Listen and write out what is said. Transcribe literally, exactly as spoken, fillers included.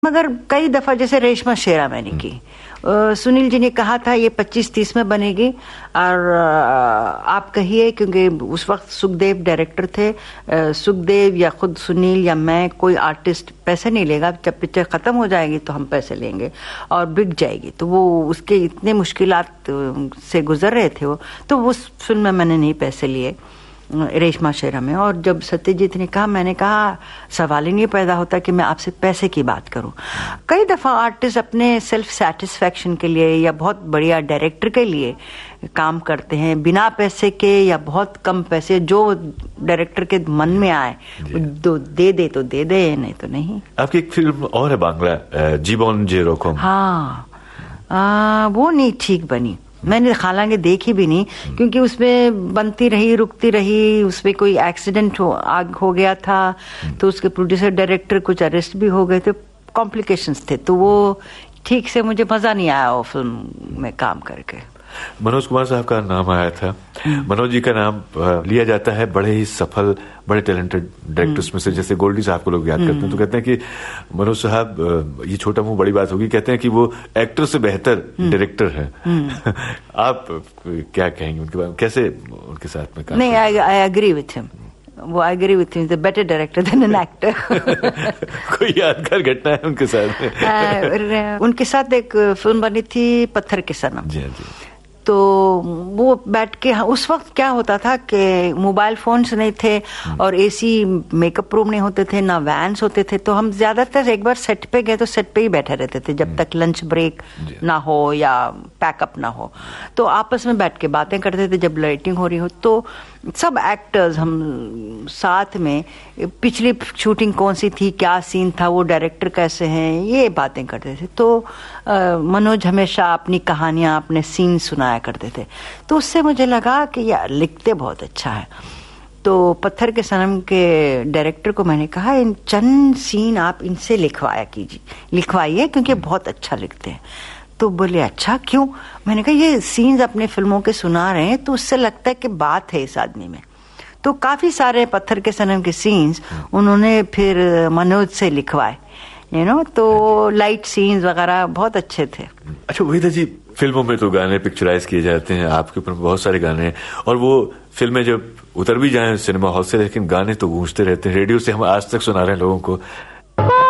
मगर कई दफा जैसे रेशमा शेरा मैंने की, सुनील जी ने कहा था ये पच्चीस तीस में बनेगी और आप कहिए, क्योंकि उस वक्त सुखदेव डायरेक्टर थे, सुखदेव या खुद सुनील या मैं, कोई आर्टिस्ट पैसे नहीं लेगा, जब पिक्चर खत्म हो जाएगी तो हम पैसे लेंगे और बिक जाएगी। तो वो उसके इतने मुश्किलात से गुजर रहे थे वो, तो उस फिल्म में मैंने नहीं पैसे लिए, रेशमा शेरा में। और जब सत्यजीत ने कहा, मैंने कहा सवाल ही नहीं पैदा होता कि मैं आपसे पैसे की बात करूं। कई दफा आर्टिस्ट अपने सेल्फ सेटिस्फैक्शन के लिए या बहुत बढ़िया डायरेक्टर के लिए काम करते हैं बिना पैसे के या बहुत कम पैसे, जो डायरेक्टर के मन में आए दो दे दे तो दे दे, नहीं तो नहीं। आपकी एक फिल्म और है बांग्ला, जीवन जे रोकम। हाँ आ, वो नहीं ठीक बनी, मैंने हालांकि देखी भी नहीं, क्योंकि उसमें बनती रही रुकती रही, उसमें कोई एक्सीडेंट हो आग हो गया था, तो उसके प्रोड्यूसर डायरेक्टर कुछ अरेस्ट भी हो गए थे, कॉम्प्लिकेशंस थे, तो वो ठीक से मुझे मजा नहीं आया वो फिल्म में काम करके। मनोज कुमार साहब का नाम आया था। मनोज जी का नाम लिया जाता है बड़े ही सफल, बड़े टैलेंटेड डायरेक्टर्स में से, जैसे गोल्डी साहब को लोग याद करते हैं, तो कहते हैं कि मनोज साहब, ये छोटा मुंह बड़ी बात होगी, कहते हैं कि वो एक्टर से बेहतर डायरेक्टर है। आप क्या कहेंगे उनके बारे में, कैसे उनके साथ में काम? नहीं, आई एग्री विथ हिम, वो I agree with him, the better director then an actor. कोई यादगार घटना है उनके साथ में? उनके साथ एक फिल्म बनी थी पत्थर के सनम। जी जी। तो वो बैठ के, उस वक्त क्या होता था कि मोबाइल फोन्स नहीं थे और एसी मेकअप रूम नहीं होते थे, ना वैन्स होते थे, तो हम ज्यादातर एक बार सेट पे गए तो सेट पे ही बैठे रहते थे जब तक लंच ब्रेक ना हो या पैकअप ना हो, तो आपस में बैठ के बातें करते थे जब लाइटिंग हो रही हो। तो सब एक्टर्स हम साथ में पिछली शूटिंग कौन सी थी, क्या सीन था, वो डायरेक्टर कैसे हैं, ये बातें करते थे। तो आ, मनोज हमेशा अपनी कहानियां, अपने सीन सुनाया करते थे, तो उससे मुझे लगा कि यार लिखते बहुत अच्छा है। तो पत्थर के सनम के डायरेक्टर को मैंने कहा, इन चंद सीन आप इनसे लिखवाया कीजिए, लिखवाइए, क्योंकि बहुत अच्छा लिखते हैं। तो बोले अच्छा क्यों? मैंने कहा ये सीन्स अपने फिल्मों के सुना रहे हैं तो उससे लगता है कि बात है इस आदमी में। तो काफी सारे पत्थर के सनम के सीन्स उन्होंने फिर मनोज से लिखवाए, यू नो, तो लाइट सीन्स वगैरह बहुत अच्छे थे। अच्छा वहीदा जी, फिल्मों में तो गाने पिक्चराइज किए जाते हैं, आपके ऊपर बहुत सारे गाने हैं, और वो फिल्में जब उतर भी जाएं सिनेमा हॉल से, लेकिन गाने तो गूंजते रहते हैं, रेडियो से हम आज तक सुना रहे हैं लोगों को।